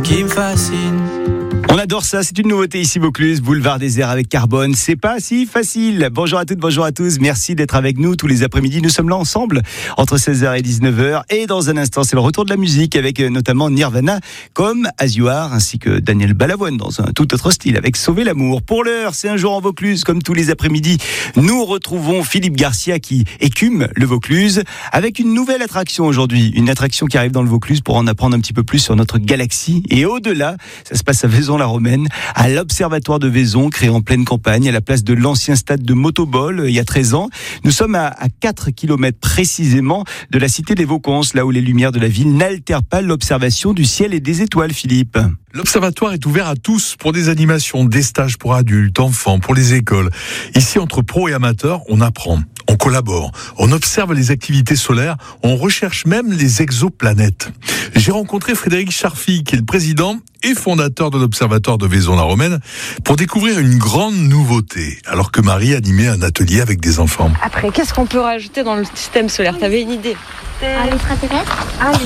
qui me fascine. On adore ça, c'est une nouveauté ici Vaucluse, boulevard des Airs avec Carbone, c'est pas si facile. Bonjour à toutes, bonjour à tous, merci d'être avec nous tous les après-midi, nous sommes là ensemble entre 16h et 19h et dans un instant c'est le retour de la musique avec notamment Nirvana comme As You Are ainsi que Daniel Balavoine dans un tout autre style avec Sauver l'amour. Pour l'heure, c'est un jour en Vaucluse comme tous les après-midi, nous retrouvons Philippe Garcia qui écume le Vaucluse avec une nouvelle attraction aujourd'hui, une attraction qui arrive dans le Vaucluse pour en apprendre un petit peu plus sur notre galaxie et au-delà, ça se passe à Vaison-la-Romaine, à l'Observatoire de Vaison, créé en pleine campagne, à la place de l'ancien stade de Motobol, il y a 13 ans. Nous sommes à 4 km précisément de la cité des Vauconces, là où les lumières de la ville n'altèrent pas l'observation du ciel et des étoiles, Philippe. L'observatoire est ouvert à tous pour des animations, des stages pour adultes, enfants, pour les écoles. Ici, entre pros et amateurs, on apprend, on collabore, on observe les activités solaires, on recherche même les exoplanètes. J'ai rencontré Frédéric Charfi, qui est le président et fondateur de l'Observatoire de Vaison-la-Romaine, pour découvrir une grande nouveauté, alors que Marie animait un atelier avec des enfants. Après, qu'est-ce qu'on peut rajouter dans le système solaire ? T'avais une idée ? L'extraterrestre ?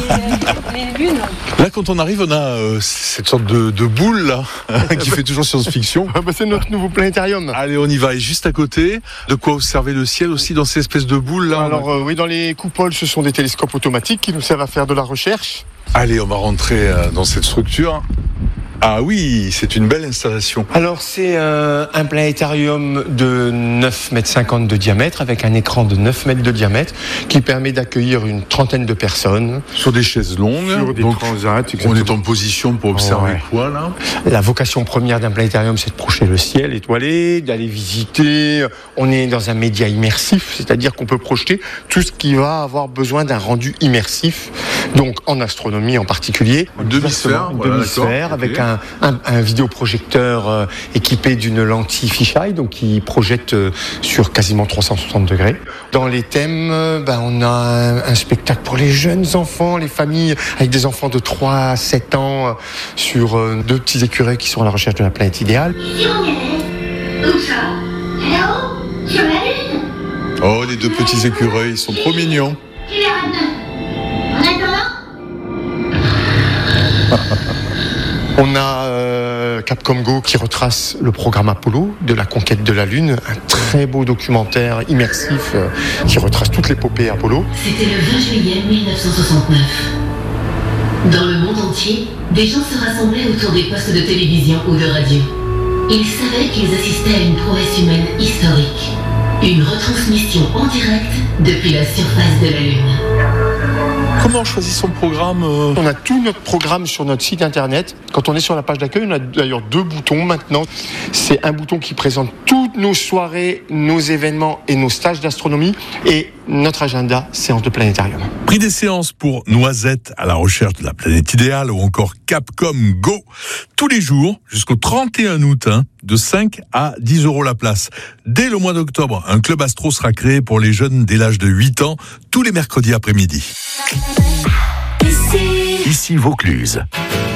Les lunes. Là, quand on arrive, on a cette sorte de boule là, qui fait toujours science-fiction. C'est notre nouveau planétarium. Allez, on y va. Et juste à côté, de quoi observer le ciel aussi dans ces espèces de boules là. Alors oui, dans les coupoles, ce sont des télescopes automatiques qui nous servent à faire de la recherche. Allez, on va rentrer dans cette structure. Ah oui, c'est une belle installation. Alors c'est un planétarium de 9,50 m de diamètre avec un écran de 9 mètres de diamètre qui permet d'accueillir une trentaine de personnes. Sur des chaises longues. Sur des transats, exactement. On est en position pour observer quoi là ? La vocation première d'un planétarium, c'est de projeter le ciel étoilé, d'aller visiter. On est dans un média immersif, c'est-à-dire qu'on peut projeter tout ce qui va avoir besoin d'un rendu immersif. Donc en astronomie en particulier. Demi-sphère, voilà, demi-sphère avec un vidéoprojecteur équipé d'une lentille fisheye, donc qui projette sur quasiment 360 degrés. Dans les thèmes, on a un spectacle pour les jeunes enfants, les familles avec des enfants de 3 à 7 ans sur 2 petits écureuils qui sont à la recherche de la planète idéale. Ici on est. Où ça ? Là-haut ? Sur la Lune ? Oh, les 2 petits écureuils, ils sont trop mignons. Quelle heure est-ce ? En attendant ? On a Capcom Go qui retrace le programme Apollo de la conquête de la Lune, un très beau documentaire immersif qui retrace toute l'épopée Apollo. C'était le 20 juillet 1969. Dans le monde entier, des gens se rassemblaient autour des postes de télévision ou de radio. Ils savaient qu'ils assistaient à une prouesse humaine historique. Une retransmission en direct depuis la surface de la Lune. Comment on choisit son programme On a tout notre programme sur notre site internet. Quand on est sur la page d'accueil, on a d'ailleurs 2 boutons maintenant. C'est un bouton qui présente toutes nos soirées, nos événements et nos stages d'astronomie. Et notre agenda, séance de planétarium. Prix des séances pour Noisette à la recherche de la planète idéale ou encore Capcom Go. Tous les jours, jusqu'au 31 août, de 5 à 10 € la place. Dès le mois d'octobre, un club astro sera créé pour les jeunes dès l'âge de 8 ans, tous les mercredis après-midi. Ici Vaucluse.